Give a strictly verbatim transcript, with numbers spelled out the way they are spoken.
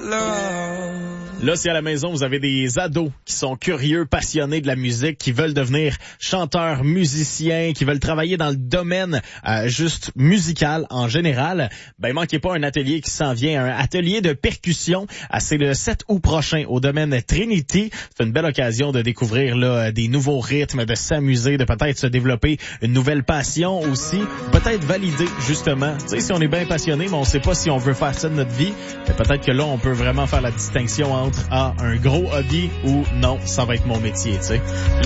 Là, si à la maison, vous avez des ados qui sont curieux, passionnés de la musique, qui veulent devenir chanteurs, musiciens, qui veulent travailler dans le domaine euh, juste musical en général, ben manquez pas un atelier qui s'en vient, un atelier de percussion. Ah, c'est le sept août prochain au domaine Trinity. C'est une belle occasion de découvrir là des nouveaux rythmes, de s'amuser, de peut-être se développer une nouvelle passion aussi, peut-être valider justement. Tu sais, si on est bien passionné, mais on sait pas si on veut faire ça de notre vie, ben peut-être que là, on peut vraiment faire la distinction entre ah, un gros hobby ou non, ça va être mon métier, tu sais.